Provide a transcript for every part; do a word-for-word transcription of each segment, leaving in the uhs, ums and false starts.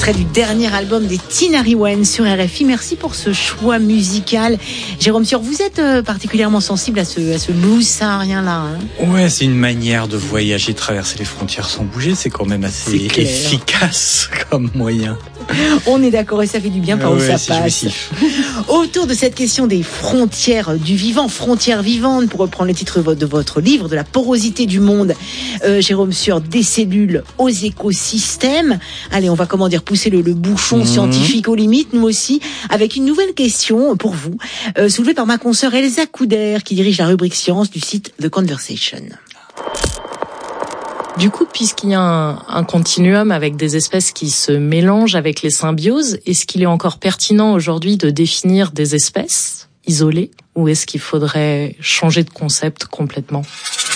extrait du dernier album des Tinari Wen sur R F I. Merci pour ce choix musical. Jérôme Sieur, vous êtes euh, particulièrement sensible à ce, à ce blues saharien-là. Hein ouais, c'est une manière de voyager, traverser les frontières sans bouger. C'est quand même assez efficace comme moyen. On est d'accord et ça fait du bien par où ouais, ça passe. Autour de cette question des frontières du vivant, frontières vivantes, pour reprendre le titre de votre livre, de la porosité du monde, euh, Jérôme Sieur, des cellules aux écosystèmes. Allez, on va comment dire pousser le, le bouchon mmh. scientifique aux limites, nous aussi, avec une nouvelle question pour vous, euh, soulevée par ma consoeur Elsa Couder, qui dirige la rubrique science du site The Conversation. Du coup, puisqu'il y a un, un continuum avec des espèces qui se mélangent avec les symbioses, est-ce qu'il est encore pertinent aujourd'hui de définir des espèces isolées ou est-ce qu'il faudrait changer de concept complètement ?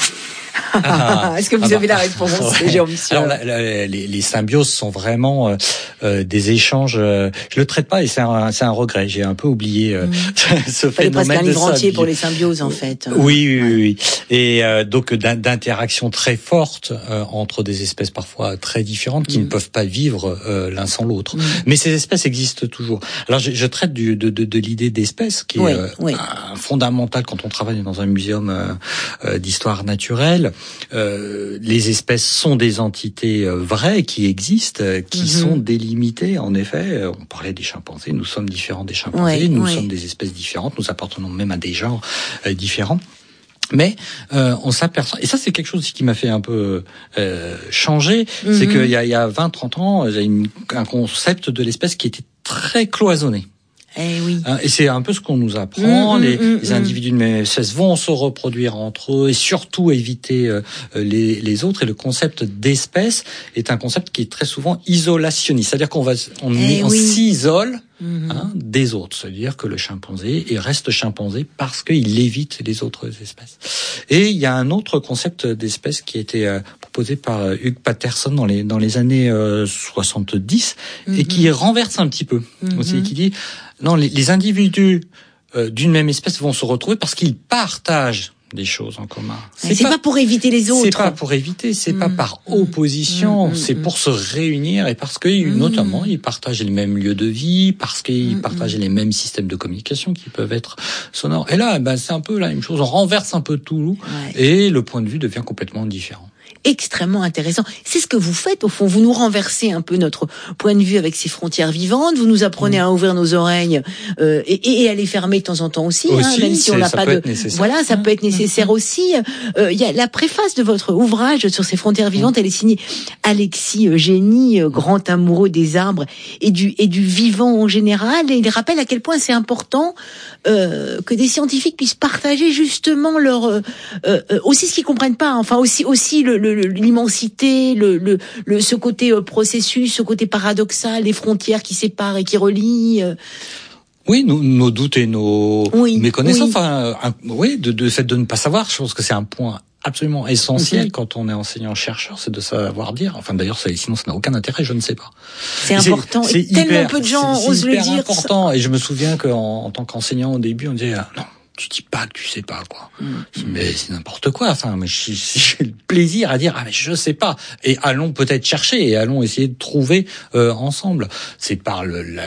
Ah, Est-ce que vous ah avez bah, la réponse, ouais. Jérôme Sieur? Alors, la, la, les, les symbioses sont vraiment euh, euh, des échanges. Euh, je le traite pas et c'est un, c'est un regret. J'ai un peu oublié euh, mmh. ce phénomène. Presque un livre entier symbiose. pour les symbioses, en fait. Oui, oui, oui. oui. Et euh, donc d'interactions très fortes euh, entre des espèces parfois très différentes qui mmh. ne peuvent pas vivre euh, l'un sans l'autre. Mmh. Mais ces espèces existent toujours. Alors, je, je traite du, de, de, de l'idée d'espèce qui oui, est euh, oui. fondamentale quand on travaille dans un muséum euh, euh, d'histoire naturelle. Euh, les espèces sont des entités euh, vraies qui existent, euh, qui mm-hmm. sont délimitées. En effet, on parlait des chimpanzés. Nous sommes différents des chimpanzés. Oui, nous oui. sommes des espèces différentes. Nous appartenons même à des genres euh, différents. Mais euh, on s'aperçoit, et ça c'est quelque chose aussi qui m'a fait un peu euh, changer, mm-hmm. c'est qu'il y a, il y a vingt trente ans, il y a une, un concept de l'espèce qui était très cloisonné. Eh oui. Et c'est un peu ce qu'on nous apprend. Mmh, les, mmh, les individus de même espèce vont se reproduire entre eux et surtout éviter euh, les, les autres. Et le concept d'espèce est un concept qui est très souvent isolationniste. C'est-à-dire qu'on va, on, eh on oui. s'isole mmh. hein, des autres. C'est-à-dire que le chimpanzé il reste chimpanzé parce qu'il évite les autres espèces. Et il y a un autre concept d'espèce qui a été euh, proposé par Hugh Patterson dans les dans les années euh, soixante-dix mmh. et qui renverse un petit peu mmh. aussi, qui dit non, les, les individus euh, d'une même espèce vont se retrouver parce qu'ils partagent des choses en commun. C'est, c'est pas, pas pour éviter les autres. C'est pas pour éviter, c'est mmh. pas par opposition, mmh. c'est pour se réunir et parce que mmh. notamment ils partagent les mêmes lieux de vie, parce qu'ils mmh. partagent les mêmes systèmes de communication qui peuvent être sonores. Et là, ben c'est un peu la même chose. On renverse un peu tout ouais. et le point de vue devient complètement différent. Extrêmement intéressant. C'est ce que vous faites, au fond. Vous nous renversez un peu notre point de vue avec ces frontières vivantes. Vous nous apprenez mmh. à ouvrir nos oreilles euh, et, et à les fermer de temps en temps aussi, aussi hein, même si on n'a pas de. Voilà, ça mmh. peut être nécessaire mmh. aussi. Il euh, y a la préface de votre ouvrage sur ces frontières vivantes. Mmh. Elle est signée Alexis Génie, euh, grand amoureux des arbres et du et du vivant en général. Et il rappelle à quel point c'est important euh, que des scientifiques puissent partager justement leur euh, euh, aussi ce qu'ils comprennent pas. Enfin aussi aussi le, le l'immensité, le, le, le, ce côté euh, processus, ce côté paradoxal, les frontières qui séparent et qui relient. Euh. Oui, nos, nos doutes et nos oui, méconnaissances. Oui, enfin, un, oui de, de fait de ne pas savoir. Je pense que c'est un point absolument essentiel mm-hmm. quand on est enseignant-chercheur, c'est de savoir dire. Enfin, d'ailleurs, ça, sinon, ça n'a aucun intérêt. Je ne sais pas. C'est et important. C'est, c'est et hyper, tellement peu de gens c'est, osent c'est le dire. C'est important. Ça. Et je me souviens qu'en en tant qu'enseignant au début, on disait ah, non. Tu dis pas que tu sais pas, quoi. Mmh. Mais c'est n'importe quoi. Enfin, mais j'ai, j'ai le plaisir à dire, ah, mais je sais pas. Et allons peut-être chercher et allons essayer de trouver, euh, ensemble. C'est par le, la,